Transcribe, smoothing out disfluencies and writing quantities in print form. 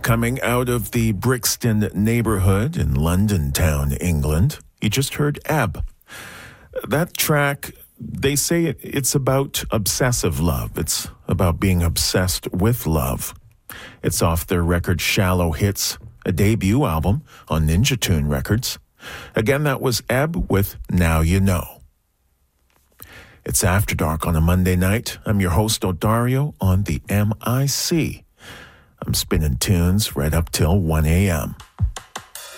coming out of the Brixton neighborhood in London Town, England. You just heard Ebb. That track, they say it's about obsessive love. It's about being obsessed with love. It's off their record Shallow Hits, a debut album on Ninja Tune Records. Again, that was Ebb with Now You Know. It's After Dark on a Monday night. I'm your host, Odario, on the MIC. I'm spinning tunes right up till 1 a.m.